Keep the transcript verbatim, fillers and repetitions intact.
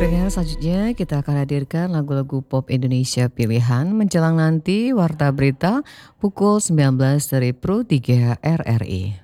Pendengar selanjutnya kita akan hadirkan lagu-lagu pop Indonesia pilihan menjelang nanti Warta Berita pukul sembilan belas dari Pro tiga R R I.